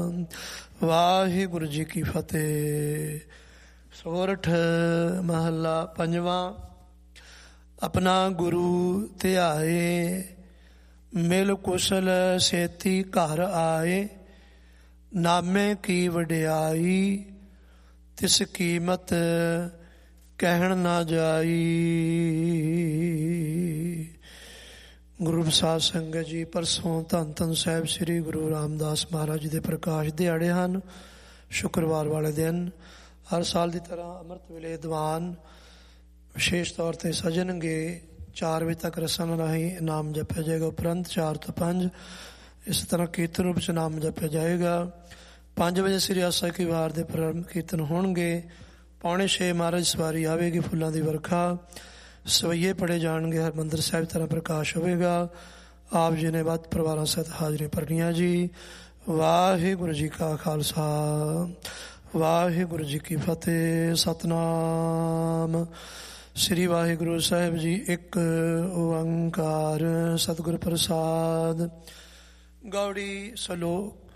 ਵਾਹਿਗੁਰੂ ਜੀ ਕੀ ਫਤਿਹ। ਸੋਰਠ ਮਹੱਲਾ ਪੰਜਵਾਂ। ਆਪਣਾ ਗੁਰੂ ਧਿਆਏ, ਮਿਲ ਕੁਸ਼ਲ ਸੇਤੀ ਘਰ ਆਏ। ਨਾਮੇ ਕੀ ਵਡਿਆਈ, ਤਿਸ ਕੀਮਤ ਕਹਿਣ ਨਾ ਜਾਈ। ਗੁਰੂ ਸਾਧ ਸੰਗਤ ਜੀ, ਪਰਸੋਂ ਧੰਨ ਧੰਨ ਸਾਹਿਬ ਸ੍ਰੀ ਗੁਰੂ ਰਾਮਦਾਸ ਮਹਾਰਾਜ ਜੀ ਦੇ ਪ੍ਰਕਾਸ਼ ਦਿਹਾੜੇ ਹਨ। ਸ਼ੁੱਕਰਵਾਰ ਵਾਲੇ ਦਿਨ ਹਰ ਸਾਲ ਦੀ ਤਰ੍ਹਾਂ ਅੰਮ੍ਰਿਤ ਵੇਲੇ ਦੀਵਾਨ ਵਿਸ਼ੇਸ਼ ਤੌਰ 'ਤੇ ਸਜਣਗੇ। 4 ਵਜੇ ਤੱਕ ਰਸਮ ਰਾਹੀਂ ਨਾਮ ਜਪਿਆ ਜਾਏਗਾ। ਉਪਰੰਤ 4 ਤੋਂ 5 ਇਸ ਤਰ੍ਹਾਂ ਕੀਰਤਨ ਰੂਪ 'ਚ ਨਾਮ ਜਪਿਆ ਜਾਏਗਾ। 5 ਵਜੇ ਸ੍ਰੀ ਆਸਾ ਕੀ ਵਾਰ ਦੇ ਪ੍ਰਾਰੰਭ ਕੀਰਤਨ ਹੋਣਗੇ। 5:45 ਮਹਾਰਾਜ ਸਵਾਰੀ ਆਵੇਗੀ, ਫੁੱਲਾਂ ਦੀ ਵਰਖਾ, ਸਵਈਏ ਪੜ੍ਹੇ ਜਾਣਗੇ। ਹਰਿਮੰਦਰ ਸਾਹਿਬ ਤਰ੍ਹਾਂ ਪ੍ਰਕਾਸ਼ ਹੋਵੇਗਾ। ਆਪ ਜੀ ਨੇ ਵੱਧ ਪਰਿਵਾਰਾਂ ਸਹਿਤ ਹਾਜ਼ਰੀ ਭਰਨੀਆਂ ਜੀ। ਵਾਹਿਗੁਰੂ ਜੀ ਕਾ ਖਾਲਸਾ, ਵਾਹਿਗੁਰੂ ਜੀ ਕੀ ਫਤਿਹ। ਸਤਨਾਮ ਸ੍ਰੀ ਵਾਹਿਗੁਰੂ ਸਾਹਿਬ ਜੀ। ਇੱਕ ਓੰਕਾਰ ਸਤਿਗੁਰ ਪ੍ਰਸਾਦ। ਗੌੜੀ ਸਲੋਕ।